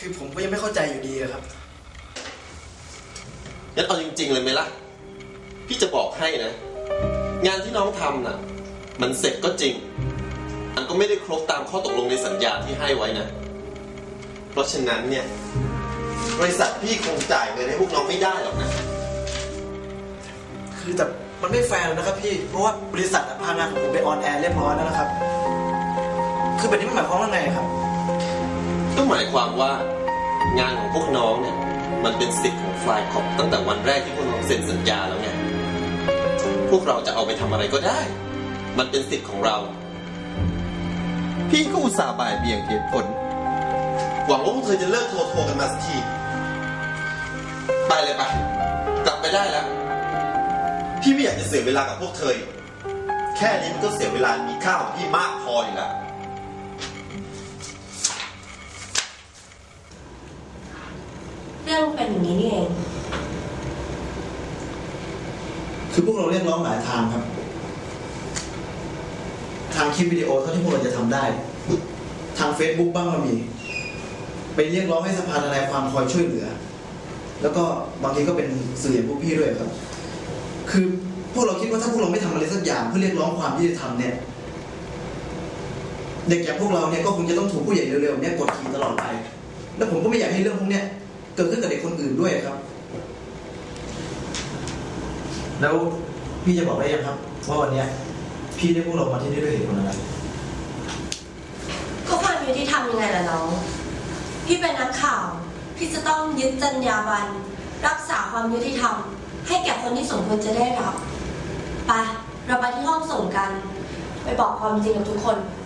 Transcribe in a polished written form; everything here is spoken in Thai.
คือผมก็ยังไม่เข้าใจอยู่ดีครับงั้นเอาจริงๆเลยไหมล่ะพี่จะบอกให้นะงานที่น้องทำน่ะมันเสร็จก็จริงมันก็ไม่ได้ครบตามข้อตกลงในสัญญาที่ให้ไว้นะเพราะฉะนั้นเนี่ยบริษัทพี่คงจ่ายเงินให้พวกน้องไม่ได้หรอกนะคือแต่มันไม่แฟร์นะครับพี่เพราะว่าบริษัทพางานของผมไปออนแอร์เรียบร้อยแล้วนะครับคือแบบนี้มันหมายความว่าไงครับก็หมายความว่างานของพวกน้องเนี่ยมันเป็นสิทธิ์ของฟลายคอปตั้งแต่วันแรกที่พวกน้องเซ็นสัญญาแล้วไงพวกเราจะเอาไปทำอะไรก็ได้มันเป็นสิทธิ์ของเราพี่ก็อุตส่าห์บ่ายเบี่ยงเหตุผลหวังว่าพวกเธอจะเลิกโทรกันมาสักทีไปเลยไปกลับไปได้แล้วพี่ไม่อยากจะเสียเวลากับพวกเธอแค่นี้มันก็เสียเวลามีค่าของพี่มากพออยู่แล้วเรื่องเป็นอย่างนี้นี่เองคือพวกเราเรียกร้องหลายทางครับทางคลิปวิดีโอเท่าที่พวกเราจะทำได้ทาง Facebook บ้างก็มีไปเรียกร้องให้สภาทนายความคอยช่วยเหลือแล้วก็บางทีก็เป็นสื่ออย่างพวกพี่ด้วยครับคือพวกเราคิดว่าถ้าพวกเราไม่ทำอะไรสักอย่างเพื่อเรียกร้องความยุติธรรมเนี่ยเด็กอย่างพวกเราเนี่ยก็คงจะต้องถูกผู้ใหญ่เร็วๆเนี่ยกดขี่ตลอดไปแล้วผมก็ไม่อยากให้เรื่องพวกเนี้ยเกิดขึ้นกับเด็กคนอื่นด้วยครับแล้วพี่จะบอกได้ยังครับว่าวันนี้พี่ได้พวกเรามาที่นี่ด้วยเหตุผลอะไรก็ความยุติธรรมยังไงล่ะน้องพี่เป็นนักข่าวพี่จะต้องยึดจรรยาบรรณรักษาความยุติธรรมให้แก่คนที่สมควรจะได้รับไปเราไปที่ห้องส่งกันไปบอกความจริงกับทุกคน